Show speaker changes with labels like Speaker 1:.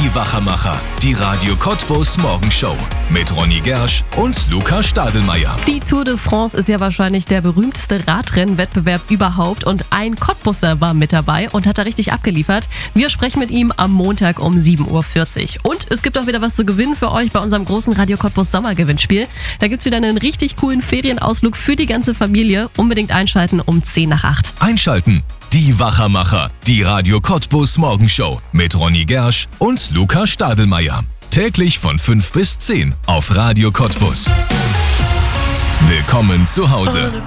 Speaker 1: Die Wachermacher, die Radio Cottbus Morgenshow mit Ronny Gersch und Luca Stadelmeier.
Speaker 2: Die Tour de France ist ja wahrscheinlich der berühmteste Radrennwettbewerb überhaupt und ein Cottbusser war mit dabei und hat da richtig abgeliefert. Wir sprechen mit ihm am Montag um 7.40 Uhr. Und es gibt auch wieder was zu gewinnen für euch bei unserem großen Radio Cottbus Sommergewinnspiel. Da gibt es wieder einen richtig coolen Ferienausflug für die ganze Familie. Unbedingt einschalten um 7:50.
Speaker 1: Einschalten. Die Wachermacher, die Radio Cottbus Morgenshow mit Ronny Gersch und Luca Stadelmeier. Täglich von 5 bis 10 auf Radio Cottbus. Willkommen zu Hause.